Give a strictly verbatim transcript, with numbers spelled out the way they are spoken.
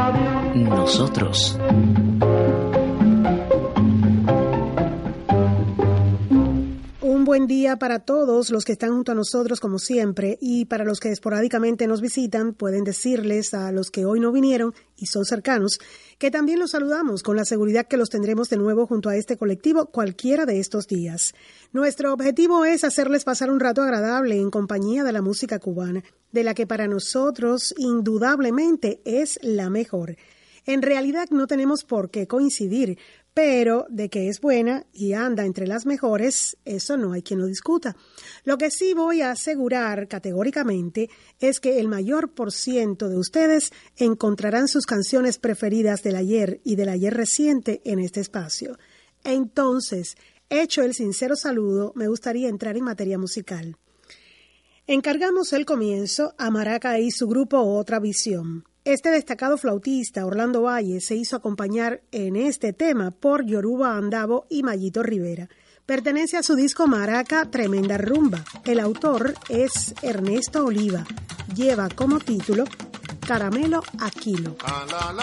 Nosotros. Un buen día para todos los que están junto a nosotros como siempre, y para los que esporádicamente nos visitan pueden decirles a los que hoy no vinieron y son cercanos que también los saludamos con la seguridad que los tendremos de nuevo junto a este colectivo cualquiera de estos días. Nuestro objetivo es hacerles pasar un rato agradable en compañía de la música cubana, de la que para nosotros indudablemente es la mejor. En realidad no tenemos por qué coincidir, pero de que es buena y anda entre las mejores, eso no hay quien lo discuta. Lo que sí voy a asegurar categóricamente es que el mayor por ciento de ustedes encontrarán sus canciones preferidas del ayer y del ayer reciente en este espacio. Entonces, hecho el sincero saludo, me gustaría entrar en materia musical. Encargamos el comienzo a Maraca y su grupo Otra Visión. Este destacado flautista, Orlando Valle, se hizo acompañar en este tema por Yoruba Andabo y Mayito Rivera. Pertenece a su disco Maraca, Tremenda Rumba. El autor es Ernesto Oliva. Lleva como título Caramelo a Kilo.